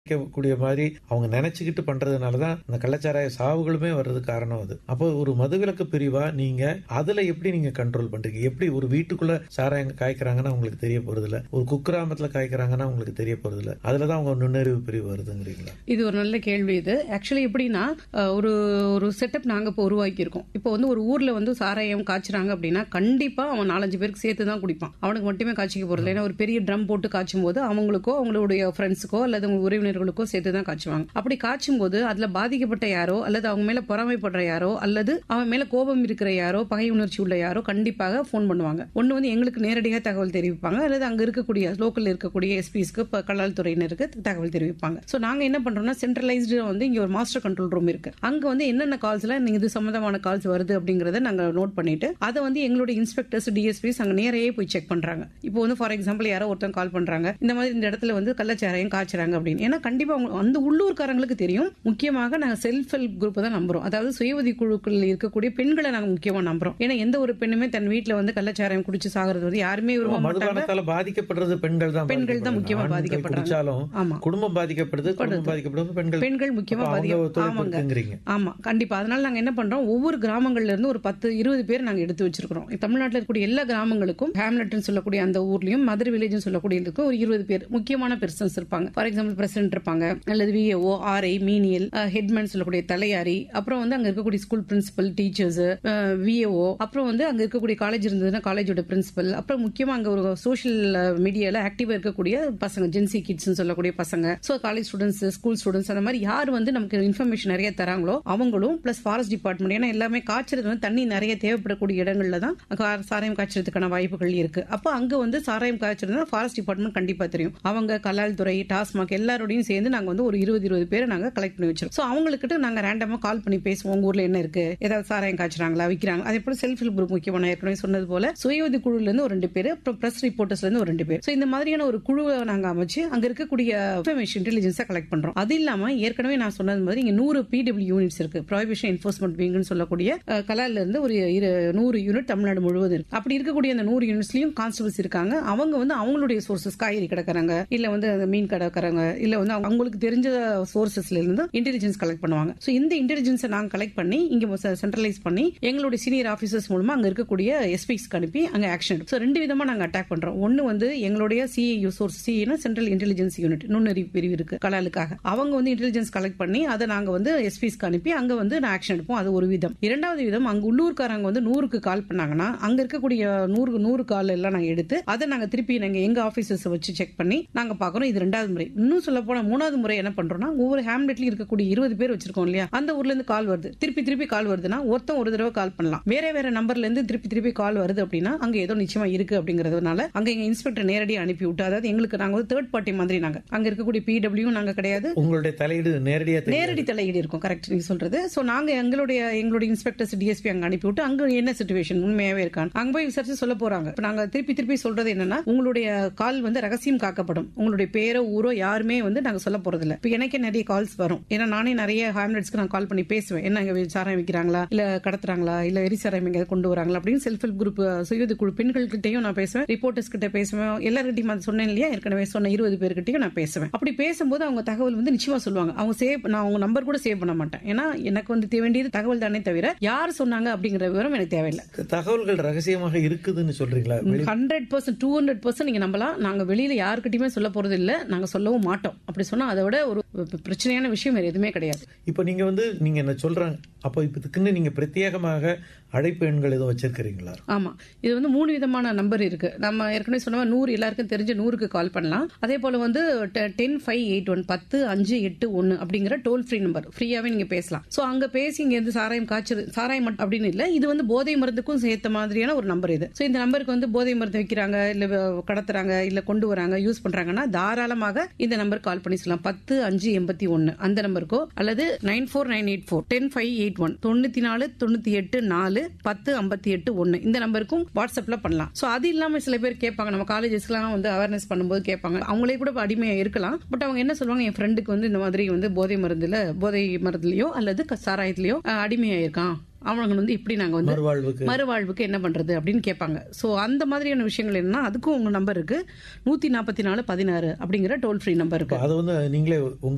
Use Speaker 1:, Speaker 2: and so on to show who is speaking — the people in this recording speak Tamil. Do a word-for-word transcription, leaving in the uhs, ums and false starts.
Speaker 1: கூடிய மாதிரி அவங்க நினைச்சுக்கிட்டு பண்றதுனாலதான் அந்த கள்ளச்சாராய சாவுகளுமே வர்றது காரணம் அது. அப்போ ஒரு மதுவிலக்கு பிரிவா நீங்க அதுல எப்படி நீங்க கண்ட்ரோல் பண்றீங்க? எப்படி ஒரு வீட்டுக்குள்ள சாராயம் காய்க்கிறாங்கன்னா உங்களுக்கு தெரிய போறது இல்ல, ஒரு குக்கிராமத்துல காய்க்கிறாங்கன்னா உங்களுக்கு தெரிய போறது இல்ல, அதுலதான் அவங்க நுண்ணறிவு பிரிவு வருதுங்கிறீங்களா?
Speaker 2: இது ஒரு நல்ல கேள்வி. இது ஆக்சுவலி எப்படின்னா ஒரு ஒரு செட்டப் நாங்க இப்போ உருவாக்கி இருக்கோம். இப்போ வந்து ஒரு ஊர்ல வந்து சாராயம் காய்ச்சுறாங்க அப்படின்னா கண்டிப்பா அவன் நாலஞ்சு பேருக்கு சேர்த்து தான் குடிப்பான். அவனுக்கு மட்டுமே காய்ச்சிக்க போறது. ஏன்னா ஒரு பெரிய ட்ரம் போட்டு காய்ச்சும் போது அவங்களுக்கோ அவங்களுடைய ஃப்ரெண்ட்ஸுக்கோ அல்லது அவங்க உறவினர்களுக்கோ சேர்த்து தான் காய்ச்சுவாங்க. அப்படி காய்ச்சும் போது அதுல பாதிக்கப்பட்ட யாரோ அல்லது அவங்க மேல பொறாமைப்படுற யாரோ அல்லது அவன் மேல கோபம் இருக்கிற யாரோ பகை உணர்ச்சி உள்ள யாரோ கண்டிப்பாக போன் பண்ணுவாங்க. ஒன்னு வந்து எங்களுக்கு நேரடியாக தகவல் தெரிவிப்பாங்க அல்லது அங்க இருக்கக்கூடிய லோக்கல் இருக்கக்கூடிய எஸ்பிஸ்க்கு கலால் துறையினருக்கு தகவல் தெரிவிப்பாங்க. சோ நாங்க என்ன பண்றோம்னா சென்ட்ரலைஸ்டு வந்து இங்க ஒரு மாஸ்டர் கண்ட்ரோல் ரூம் இருக்கு. அங்க வந்து என்னென்ன கால்ஸ்ல இது சம்பந்தமான கால்ஸ் வருது அப்படிங்கறத நாங்க நோட் பண்ணிட்டு அதை வந்து எங்களுடைய இன்ஸ்பெக்டர்ஸ் டிஎஸ்பிஸ் அங்க நேரையே போய் செக் பண்றாங்க. இப்போ வந்து ஃபார் எக்ஸாம்பிள் யாரோ ஒருத்தன் கால் பண்றாங்க, இந்த மாதிரி இந்த இடத்துல வந்து கள்ளச்சாராயம் காய்ச்சறாங்க அப்படின்னு. ஏன்னா கண்டிப்பா அந்த உள்ளூர்காரங்களுக்கு தெரியும். முக்கியமாக நாங்க செல்ஃப் ஹெல்ப் குரூப் தான் நம்புறோம். அதாவது சுய உதவி குழுக்கள் இருக்கக்கூடிய பெண்களை நாங்க முக்கியமா நம்புறோம். ஏன்னா எந்த ஒரு பெண்ணுமே தன் வீட்டுல வந்து கள்ளச்சாராயம் குடிச்சு சாகிறது வந்து யாருமே விரும்ப மாட்டாங்க.
Speaker 1: பாதிக்கப்படுறது பெண்கள் தான்.
Speaker 2: பெண்கள் தான் முக்கியமா பாதிக்கப்படுறாங்க. ஆமா,
Speaker 1: குடும்பம் பாதிக்கப்படுது, குடும்பம் பாதிக்கப்படுது பெண்கள்.
Speaker 2: பெண்கள் முக்கியமா பாதிக்கப்படுறாங்க. ஆமா, கண்டிப்பா. அதனால நாங்க என்ன பண்றோம், ஒவ்வொரு கிராமங்கள்ல இருந்து ஒரு பத்து இருபது பேர் நாங்க எடுத்து வச்சிருக்கோம். தமிழ்நாட்டில் இருக்கக்கூடிய எல்லா கிராமங்களுக்கும் ஹேம்லெட்னு சொல்லக்கூடிய அந்த ஊர்லயும் மதுரை வில்லேஜ் சொல்லக்கூடிய ஒரு இருபது பேர் முக்கியமான பெர்சன்ஸ் இருப்பாங்க. ஃபார் எக்ஸாம்பிள் பிரசிடென்ட் இருப்பாங்க அல்லது விஏஓ, ஆர்ஐ, மீனியல், ஹெட்மேன் சொல்லக்கூடிய தலையாரி, அப்புறம் வந்து அங்க இருக்கக்கூடிய ஸ்கூல் பிரின்சிபல், டீச்சர்ஸ், விஏஓ, அப்புறம் வந்து அங்க இருக்கக்கூடிய காலேஜ் இருந்ததுன்னா காலேஜோட பிரின்சிபல், அப்புறம் முக்கியமா அங்க ஒரு சோஷியல் மீடியால ஆக்டிவா இருக்கக்கூடிய பசங்க, ஜென்சி கிட்ஸ் சொல்லக்கூடிய பசங்க, so college students, school students, அந்த மாதிரி யார் வந்து நமக்கு இன்ஃபர்மேஷன் நிறைய தராங்களோ அவங்களும் பிளஸ் ஃபாரஸ்ட் டிபார்ட்மெண்ட். ஏன்னா எல்லாமே காய்ச்சறது வந்து தண்ணி நிறைய தேவைப்படக்கூடிய இடங்கள்ல தான் சாராயம் காய்ச்சறதுக்கான வாய்ப்புகள் இருக்கு. அப்ப அங்க வந்து சாராயம் காய்ச்சறதுனா ஃபாரஸ்ட் டிபார்ட்மெண்ட் கண்டிப்பா தெரியும். அவங்க கலால் துறை, டாஸ்மாக் எல்லாரோடையும் சேர்ந்து நாங்க வந்து ஒரு இருபது இருபது பேரை நாங்க கலெக்ட் பண்ணி வச்சிருக்கோம். சோ அவங்களுக்கு நாங்க ரேண்டமா கால் பண்ணி பேசுவோம். உங்க ஊர்ல என்ன இருக்கு, ஏதாவது சாராயம் காய்ச்சறாங்களா, விக்கிறாங்க. அதே போல செல்ஃப் ஹெல்ப் குரூப் முக்கியமான ஏற்கனவே சொன்னது போல சுய உதவி குழுல இருந்து ஒரு ரெண்டு பேர், அப்புறம் பிரஸ் ரிப்போர்ட்டர்ஸ்ல இருந்து ஒரு ரெண்டு பேர். சோ இந்த மாதிரியான ஒரு குழுவை நாங்க அமைச்சு அங்க இருக்கக்கூடிய இன்ஃபர்மேஷன் இன்டெலிஜென்ஸை கலெக்ட் பண்றோம். அது இல்லாம ஏற்கனவே நான் சொன்னது மாதிரி இங்க நூறு பிடபிள்யூ யூனிட்ஸ் இருக்கு. ப்ராஹிபிஷன் என்ஃபோர்ஸ்மெண்ட் விங்னு சொல்லக்கூடிய கலால்ல இருந்து ஒரு நூறு யூனிட் தமிழ்நாடு முழுவதும் இருக்கு. அப்படி இருக்கக்கூடிய அந்த நூறு யூனிட்ஸ்லயும் கான்ஸ்டபிள்ஸ் இருக்காங்க. அவங்க வந்து அவங்களுடைய சோர்சஸ், காய்கறி கடைக்காரங்க, இல்ல வந்து மீன் கடைக்காரங்க, இல்ல வந்து அவங்களுக்கு தெரிஞ்ச சோர்சஸ்ல இருந்து இன்டெலிஜென்ஸ் கலெக்ட் பண்ணுவாங்க. சோ இந்த இன்டெலிஜென்ஸை நாங்க கலெக்ட் பண்ணி இங்க சென்ட்ரலைஸ் பண்ணி எங்களுடைய சீனியர் ஆபீசர்ஸ் மூலமா அங்க இருக்கக்கூடிய எஸ்பிக்கு அனுப்பி அங்க ஆக்ஷன். சோ ரெண்டு விதமா நாங்க அட்டாக் பண்றோம். ஒன்னு வந்து எங்களுடைய சிஐயு சோர்ஸ், சிஐனா சென்ட்ரல் இன்டெலிஜென்ஸ் யூனிட், நுண்ணறிவு பிரிவு இருக்கு கலாலுக்காக. அவங்க வந்து இன்டெலிஜென்ஸ் கலெக்ட் பண்ணி அதை நாங்க வந்து எஸ்பிக்கு அனுப்பி அங்க வந்து ஆக்ஷன் எடுப்போம். அது ஒரு விதம். இரண்டாவது விதம், அங்க உள்ளூர்காரங்க வந்து நூறுக்கு கால் பண்ணாங்கன்னா அங்க இருக்கக்கூடிய நூறு நூறு கால் எல்லாம் நாங்க எடுத்து அதை நாங்க திருப்பி நாங்க எங்க ஆபீசர்ஸ் வச்சு செக் பண்ணி நாங்க பாக்குறோம். இது ரெண்டாவது முறை. இன்னும் சொல்ல போனா மூணாவது முறை என்ன பண்றோம்னா, ஒவ்வொரு ஹேம்லெட்லயும் இருக்கக்கூடிய இருபது பேர் வச்சிருக்கோம் இல்லையா, அந்த ஊர்ல இருந்து கால் வருது, திருப்பி திருப்பி கால் வருதுன்னா ஒருத்தன் ஒரு தடவை கால் பண்ணலாம். வேற வேற நம்பர்ல இருந்து திருப்பி திருப்பி கால் வருது அப்படின்னா அங்க ஏதோ நிச்சயமா இருக்கு அப்படிங்கறதுனால அங்க எங்க இன்ஸ்பெக்டர் நேரடியாக அனுப்பி விட்டு, அதாவது எங்களுக்கு நாங்க வந்து தேர்ட் பார்ட்டி மாதிரி நாங்க அங்க இருக்கக்கூடிய பிடபிள்யூ நாங்க கிடையாது.
Speaker 1: உங்களுடைய தலையீடு நேரடியாக
Speaker 2: நேரடி தலையீடு இருக்கும். கரெக்ட் நீங்க சொல்றது. சோ நாங்க எங்களுடைய எங்களுடைய இன்ஸ்பெக்டர்ஸ், டிஎஸ்பி அங்க அனுப்பி விட்டு அங்க என்ன சிச்சுவேஷன் உண்மையாவே இருக்கான்னு அங்க போய் விசாரிச்சு சொல்ல போறாங்க. நாங்க திருப்பி திருப்பி சொல்றது என்னன்னா, உங்களுடைய கால் வந்து ரகசியம் காக்கப்படும். உங்களுடைய பேரோ ஊரோ யாருமே வந்து நாங்க சொல்ல போறது இல்ல. இப்ப எனக்கே நிறைய கால்ஸ் வரும். ஏன்னா நானே நிறைய ஹேம்லெட்ஸ்க்கு நான் கால் பண்ணி பேசுவேன். என்ன இங்க சாராயம் விற்கிறாங்களா, இல்ல கடத்துறாங்களா, இல்ல எரிசாராயம் எங்க கொண்டு வராங்களா அப்படின்னு செல்ஃப் ஹெல்ப் குரூப், சுயது குழு பெண்கள் கிட்டையும் நான் பேசுவேன், ரிப்போர்ட்டர்ஸ் கிட்ட பேசுவேன், எல்லார்கிட்டையும் சொன்னேன் இல்லையா ஏற்கனவே சொன்ன இருபது பேர்கிட்டையும் நான் பேசுவேன். அப்படி பேசும்போது அவங்க தகவல் வந்து நிச்சயமா சொல்லுவாங்க. அவங்க சேவ், நான் அவங்க நம்பர் கூட சேவ் பண்ண மாட்டேன். ஏன்னா எனக்கு வந்து வேண்டியது தகவல் தானே தவிர யார் சொன்னாங்க அப்படிங்கிற விவரம் எனக்கு தேவையில்லை.
Speaker 1: தகவல்கள் ரகசியமாக இருக்குதுன்னு சொல்றீங்களா?
Speaker 2: Hundred percent two hundred percent நீங்க நம்பலாம். நாங்க வெளியில யாருக்கிட்டயுமே சொல்ல போறது இல்ல, நாங்க சொல்லவும் மாட்டோம். அப்படி சொன்னா அதை விட ஒரு பிரச்சனையான விஷயம் வேற எதுவுமே கிடையாது.
Speaker 1: இப்ப நீங்க வந்து நீங்க என்ன சொல்றாங்க, அப்ப இதுக்குன்னு நீங்க பிரத்யேகமாக அழைப்பு எண்கள் எதுவும் வச்சிருக்கீங்களா?
Speaker 2: ஆமா, இது வந்து மூணு விதமான நம்பர் இருக்கு. நம்ம ஏற்கனவே சொன்ன நூறு எல்லாருக்கும் தெரிஞ்ச நூறுக்கு கால் பண்ணலாம். அதே போல வந்து டென் ஃபைவ் எயிட் ஒன் பத்து அஞ்சு எட்டு ஒன்னு அப்படிங்கிற டோல் ஃப்ரீ நம்பர், ஃப்ரீயாவே நீங்க பேசலாம். சோ அங்க பேசி இங்க இருந்து சாராயம் காய்ச்சல், சாராயம் அப்படின்னு இல்ல, இது வந்து போதை மருந்துக்கும் சேர்த்த மாதிரியான ஒரு நம்பர் இது. சோ இந்த நம்பருக்கு வந்து போதை மருந்து வைக்கிறாங்க, இல்ல கடத்துறாங்க, இல்ல கொண்டு வராங்க, யூஸ் பண்றாங்கன்னா தாராளமாக இந்த நம்பர் கால் பண்ணி சொல்லலாம். பத்து அஞ்சு எண்பத்தி ஒன்னு அந்த நம்பருக்கோ அல்லது nine four nine eight four ten five eight one தொண்ணூத்தி நாலு தொண்ணூத்தி எட்டு நாலு பத்து ஐம்பத்தி எட்டு ஒன்னு இந்த நம்பருக்கும் வாட்ஸ்அப்ல பண்ணலாம். சோ அது இல்லாம சில பேர் கேட்பாங்க, நம்ம காலேஜஸ்லாம் வந்து அவேர்னஸ் பண்ணும்போது கேட்பாங்க, அவங்களே கூட அடிமையா இருக்கலாம். பட் அவங்க என்ன சொல்லுவாங்க, என் ஃப்ரெண்டுக்கு வந்து இந்த மாதிரி வந்து போதை மருந்துல போதை மருந்துலயோ அல்லது சாராயத்திலயோ அடிமையா இருக்கான், அவங்க வந்து இப்படி நாங்க வந்து மறுவாழ்வுக்கு என்ன பண்றது அப்படின்னு கேட்பாங்க. சோ அந்த மாதிரியான விஷயங்கள் என்னன்னா அதுக்கும் உங்க நம்பர் இருக்கு, நூத்தி நாற்பத்தி நாலு பதினாறு அப்படிங்கிற டோல் ஃப்ரீ நம்பர் இருக்கு.
Speaker 1: அது வந்து நீங்களே உங்க